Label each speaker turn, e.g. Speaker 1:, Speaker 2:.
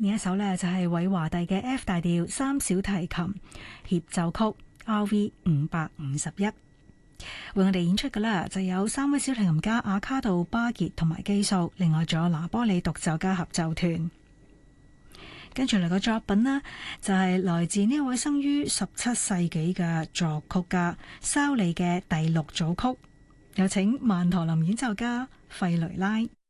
Speaker 1: 呢一首呢，就係韋華第嘅 F 大調三小提琴協奏曲 RV 551。為我哋演出嘅呢，就有三位小提琴家阿卡杜、巴傑同埋基素，另外仲有拿波里獨奏家合奏團。跟住嚟個作品呢，就係來自呢一位生於17世紀嘅作曲家修利嘅第6組曲，有請曼陀林演奏家費雷拉。